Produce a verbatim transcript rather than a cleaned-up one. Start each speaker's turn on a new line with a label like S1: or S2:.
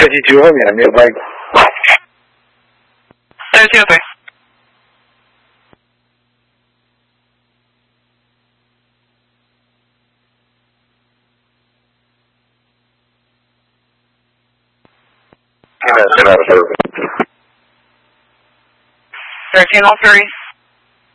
S1: fifty-two后面没有拜。
S2: 对对对。
S1: 现在现在是。
S2: thirteen oh three.